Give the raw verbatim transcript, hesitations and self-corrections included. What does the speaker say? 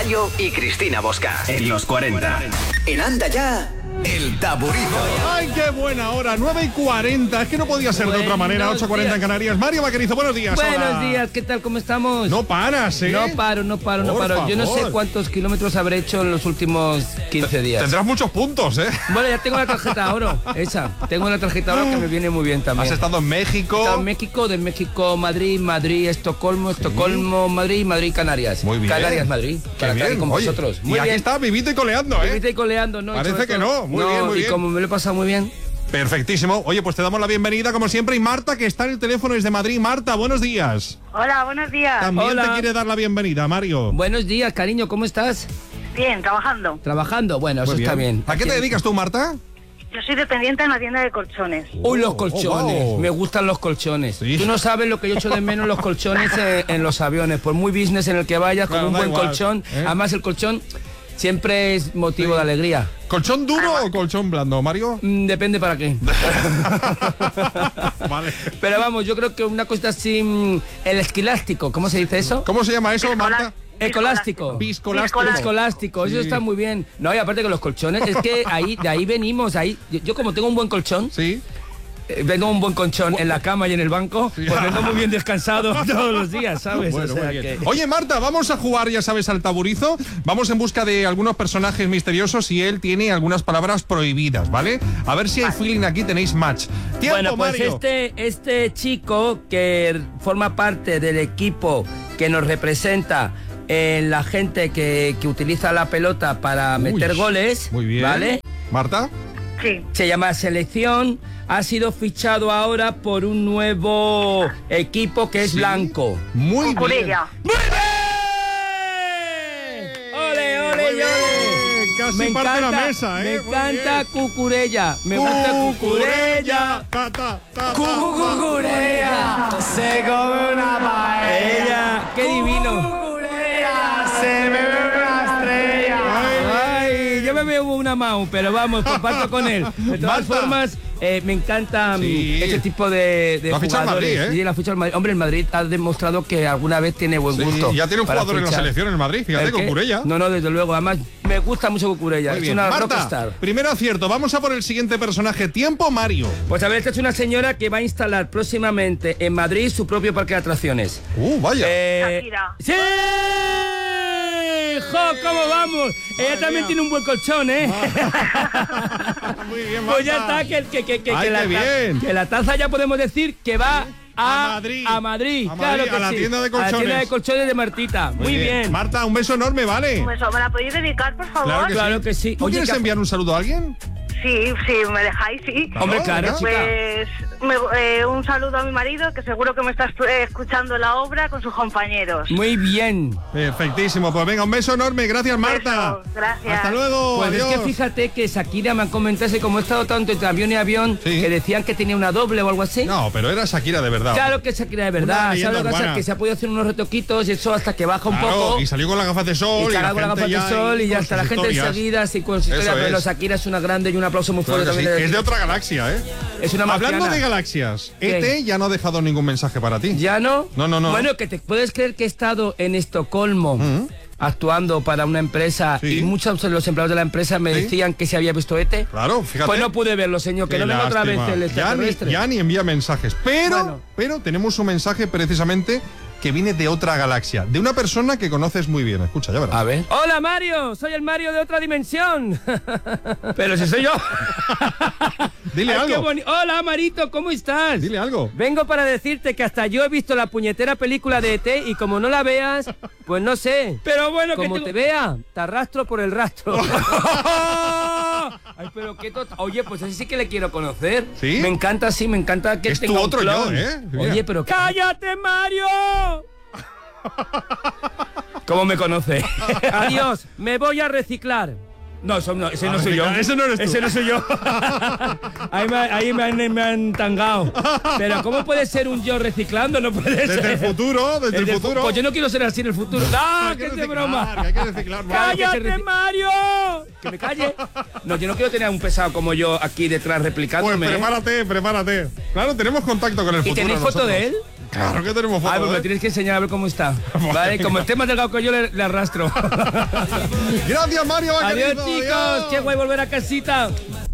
Mayo y Cristina Bosca. En los cuarenta. En Anda Ya, El Taburito. ¡Ay, qué buena hora! nueve y cuarenta. Es que no podía ser de otra manera. ocho y cuarenta en Canarias. Mario Vaquerizo, buenos días. Buenos hola. días, ¿qué tal? ¿Cómo estamos? No paras, ¿eh? No paro, no paro, no Por paro. favor. Yo no sé cuántos kilómetros habré hecho en los últimos quince días. Tendrás muchos puntos, ¿eh? Bueno, ya tengo la tarjeta oro, esa. Tengo la tarjeta oro que me viene muy bien también. Has estado en México. He estado en México, de México, Madrid, Madrid, Estocolmo, Estocolmo, Madrid, Madrid, Canarias. Muy bien. Canarias, Madrid. Qué Para estar bien. con Oye, vosotros. y Muy aquí bien. está vivito y coleando, ¿eh? Vivite y coleando, ¿no? Parece Sobre que todo- no. Muy bien, muy y bien. como me lo he pasado muy bien. Perfectísimo. Oye, pues te damos la bienvenida como siempre. Y Marta, que está en el teléfono desde Madrid. Marta, buenos días. Hola, buenos días. También Hola. te quiere dar la bienvenida, Mario. Buenos días, cariño, ¿cómo estás? Bien, trabajando. ¿Trabajando? Bueno, eso Muy está bien. ¿A qué te dedicas tú, Marta? Yo soy dependiente en una tienda de colchones. Uy, los Oh, colchones. oh, wow. Me gustan los colchones. Sí. Tú no sabes lo que yo echo de menos los colchones en, en los aviones. Por muy business en el que vayas, con Claro, un da buen igual, colchón. ¿eh? Además, el colchón siempre es motivo Sí. de alegría. ¿Colchón duro o colchón blando, Mario? Mm, depende para qué. Vale. Pero vamos, yo creo que una cosa así, mm, el esquilástico, ¿cómo se dice eso? ¿Cómo se llama eso, Marta? Ecolástico. Viscolástico. Viscolástico, eso Sí. está muy bien. No, y aparte que los colchones, es que ahí, de ahí venimos, ahí. Yo, yo como tengo un buen colchón, Sí. eh, vengo un buen colchón en la cama y en el banco, pues vengo muy bien descansado todos los días, ¿sabes? Bueno, O sea muy bien. que- Oye, Marta, vamos a jugar, ya sabes, al taburizo. Vamos en busca de algunos personajes misteriosos y él tiene algunas palabras prohibidas, ¿vale? A ver si hay feeling aquí, tenéis match. Tiempo, Bueno, pues Mario. este, este chico que forma parte del equipo que nos representa en la gente que, que utiliza la pelota para meter Uy, goles, Muy bien. ¿vale? Marta. Sí. Se llama Selección, ha sido fichado ahora por un nuevo equipo que es Sí. blanco. Muy bien. Cucurella. ¡Muy bien! ¡Ole, ole, Muy bien. ole! Casi Me parte encanta, la mesa, ¿eh? me Muy encanta bien. Cucurella, me gusta Cucurella. Ta, ta, ta, ta, ta. Cucurella. Se come una paella. Ella, qué divino. Se bebe una estrella. Ay, yo me veo una Mau, pero vamos, comparto con él. De todas Marta. formas, eh, me encanta mm, Sí. ese tipo de, de Lo ha fichado el jugadores. Madrid, ¿eh? Sí, la ficha el Madrid. Hombre, el Madrid ha demostrado que alguna vez tiene buen Sí, gusto. ya tiene un para jugador en la fichar. selección en el Madrid, fíjate, ¿El qué? Cucurella. No, no, desde luego. Además, me gusta mucho Cucurella. Muy Es bien. una Marta, rockstar. primero acierto. Vamos a por el siguiente personaje. Tiempo, Mario. Pues a ver, esta es una señora que va a instalar próximamente en Madrid su propio parque de atracciones. Uh, vaya. Eh, Shakira. ¡Sí! ¡Jo! ¿Cómo vamos? Ella también mía. tiene un buen colchón, ¿eh? Muy bien, Marta. Pues ya está, que, que, que, que, Ay, que la, qué ta- bien. que la taza ya podemos decir que va a, A Madrid. A Madrid, A claro Madrid, que a la sí. tienda de A la colchones. tienda de colchones de Martita. Muy, bien. Marta, un beso enorme, ¿vale? Pues, ¿me la podéis dedicar, por favor? Claro que Claro sí. que sí. ¿Tú Oye, quieres que- enviar un saludo a alguien? Sí, sí, me dejáis, sí. Hombre, claro, venga. chica. Pues me- eh, un saludo a mi marido, que seguro que me está eh, escuchando la obra con sus compañeros. Muy bien. Perfectísimo. Pues venga, un beso enorme. Gracias, Marta. Beso, gracias. Hasta luego. Pues Adiós. es que fíjate que Shakira me ha comentado que como he estado tanto entre avión y avión, Sí. que decían que tenía una doble o algo así. No, pero era Shakira de verdad. Claro que Shakira de Una verdad. leyenda ¿Sabes lo que pasa? urbana. Que se ha podido hacer unos retoquitos y eso hasta que baja un Claro, poco. y salió con las gafas de sol. Y la carga con la gente gafas de ya sol ahí y ya con está sus la gente historias. enseguida así con su historia. Eso Pero es. Shakira es una grande y un aplauso muy Claro fuerte que sí. también. Es de otra galaxia, ¿eh? Es una Hablando marciana. de galaxias, ¿Qué? E T ya no ha dejado ningún mensaje para ti. ¿Ya no? No, no, no. Bueno, que te puedes creer que he estado en Estocolmo actuando para una empresa Sí. y muchos de los empleados de la empresa me Sí. decían que se había visto E T. Claro, fíjate. Pues no pude verlo, señor, que Qué no venga otra vez lástima. el ya ni, extraterrestre. ya ni envía mensajes. Pero, Bueno. pero tenemos un mensaje precisamente que viene de otra galaxia, de una persona que conoces muy bien. Escucha, ya verás. A ver. Hola, Mario. Soy el Mario de otra dimensión. Pero si soy yo. Dile Ay, qué algo. boni- Hola, Marito, ¿cómo estás? Dile algo. Vengo para decirte que hasta yo he visto la puñetera película de E T y como no la veas, pues no sé. Pero bueno, como te vea, te arrastro por el rastro. Ay, pero qué tot- Oye, pues ese sí que le quiero conocer. ¿Sí? Me encanta, sí, me encanta que Es tu tenga un otro clon. yo, ¿eh? Mira. Oye, pero ¡cállate, Mario! ¿Cómo me conoce? Adiós, me voy a reciclar. No, eso no, ese A no soy yo. reciclar, ese no eres tú. Ese no soy yo. ahí me, ahí me han, me han tangado. Pero ¿cómo puede ser un yo reciclando? No puede ser. Desde el futuro, desde el, del futuro. fu- Pues yo no quiero ser así en el futuro. ¡Ah, Hay qué es de reciclar, broma! que hay que reciclar, Mario. ¡Cállate, Que se reci- Mario! ¡Que me calle! No, yo no quiero tener a un pesado como yo aquí detrás Pues replicándome. ¿eh? prepárate, prepárate. Claro, tenemos contacto con el ¿Y futuro. tenéis foto nosotros. de él? Claro que tenemos foto. Ah, pues ¿eh? me tienes que enseñar a ver cómo está. Vale, como esté más delgado que yo, le, le arrastro. Gracias, Mario. Adiós, Vaquerizo, chicos. adiós. Qué guay volver a casita.